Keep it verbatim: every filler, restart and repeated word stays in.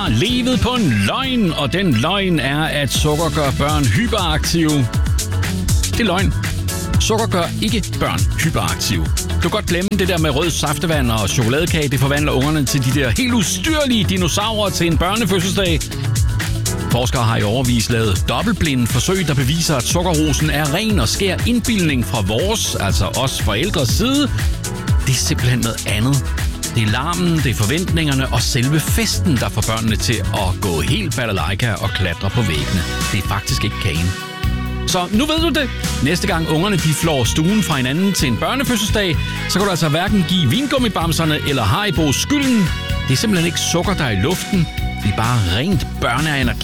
har levet på en løgn, og den løgn er, at sukker gør børn hyperaktive. Det er løgn. Sukker gør ikke børn hyperaktive. Du kan godt glemme det der med rød saftevand og chokoladekage. Det forvandler ungerne til de der helt ustyrlige dinosaurer til en børnefødselsdag. Forskere har i årevis lavet dobbeltblinde forsøg, der beviser, at sukkerrosen er ren og skær indbildning fra vores, altså os forældres side. Det er simpelthen noget andet. Det er larmen, det er forventningerne og selve festen, der får børnene til at gå helt balalaika og klatre på væggene. Det er faktisk ikke kagen. Så nu ved du det. Næste gang ungerne de flår stuen fra hinanden til en børnefødselsdag, så kan du altså hverken give vingummibamserne eller Haribo skylden. Det er simpelthen ikke sukker, der er i luften. Det er bare rent børneanarki.